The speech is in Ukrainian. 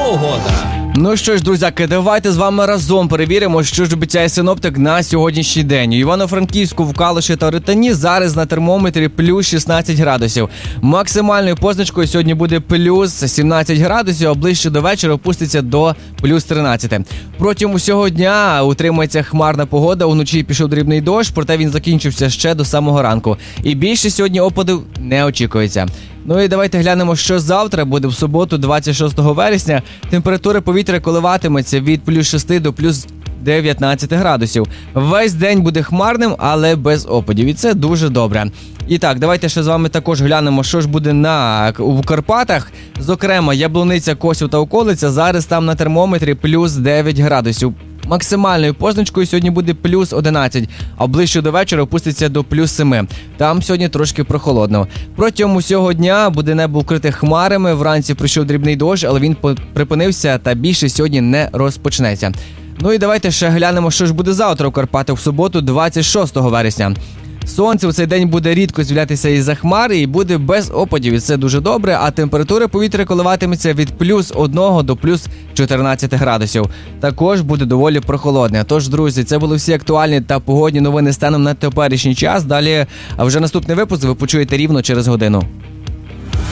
Погода. Ну що ж, друзяки, давайте з вами разом перевіримо, що ж обіцяє синоптик на сьогоднішній день. У Івано-Франківську, в Калуші та Ритані зараз на термометрі плюс 16 градусів. Максимальною позначкою сьогодні буде плюс 17 градусів, а ближче до вечора опуститься до плюс 13. Протягом усього дня утримується хмарна погода, уночі пішов дрібний дощ, проте він закінчився ще до самого ранку. І більше сьогодні опадів не очікується. Ну і давайте глянемо, що завтра буде в суботу, 26 вересня. Температура повітря коливатиметься від плюс 6 до плюс 19 градусів. Весь день буде хмарним, але без опадів. І це дуже добре. І так, давайте ще з вами також глянемо, що ж буде у Карпатах. Зокрема, Яблуниця, Косів та околиця. Зараз там на термометрі плюс 9 градусів. Максимальною позначкою сьогодні буде плюс 11, а ближче до вечора опуститься до плюс 7. Там сьогодні трошки прохолодно. Протягом усього дня буде небо вкрите хмарами, вранці прийшов дрібний дощ, але він припинився та більше сьогодні не розпочнеться. Ну і давайте ще глянемо, що ж буде завтра у Карпатах в суботу, 26 вересня. Сонце в цей день буде рідко з'являтися із-за хмари і буде без опадів, і це дуже добре, а температура повітря коливатиметься від плюс 1 до плюс 14 градусів. Також буде доволі прохолодне. Тож, друзі, це були всі актуальні та погодні новини станом на теперішній час. Далі, а вже наступний випуск ви почуєте рівно через годину.